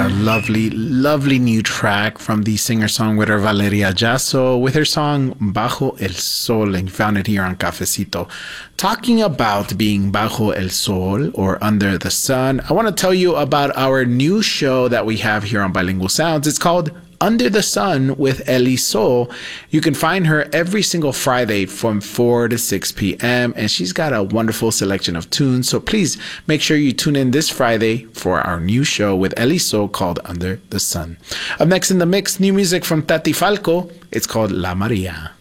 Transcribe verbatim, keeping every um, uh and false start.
a lovely, lovely new track from the singer-songwriter Valeria Jasso with her song Bajo el Sol, and you found it here on Cafecito. Talking about being Bajo el Sol, or under the sun, I want to tell you about our new show that we have here on Bilingual Sounds. It's called Under the Sun with Eli Sol. You can find her every single Friday from four to six p.m. and she's got a wonderful selection of tunes. So please make sure you tune in this Friday for our new show with Eli Sol called Under the Sun. Up next in the mix, new music from Tati Falco. It's called La Maria.